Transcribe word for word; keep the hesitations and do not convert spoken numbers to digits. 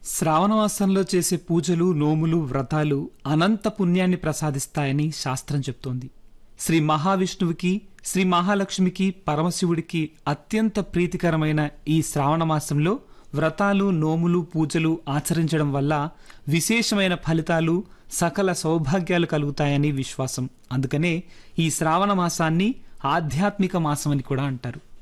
శ్రావణమాసంలో చేసే పూజలు, నోములు, వ్రతాలు అనంత పుణ్యాన్ని ప్రసాదిస్తాయని శాస్త్రం చెప్తోంది. శ్రీ మహావిష్ణువుకి, శ్రీ మహాలక్ష్మికి, పరమశివుడికి అత్యంత ప్రీతికరమైన ఈ శ్రావణమాసంలో వ్రతాలు, నోములు, పూజలు ఆచరించడం వల్ల విశేషమైన ఫలితాలు, సకల సౌభాగ్యాలు కలుగుతాయని విశ్వాసం. అందుకనే ఈ శ్రావణ మాసాన్ని ఆధ్యాత్మిక మాసం అని కూడా అంటారు.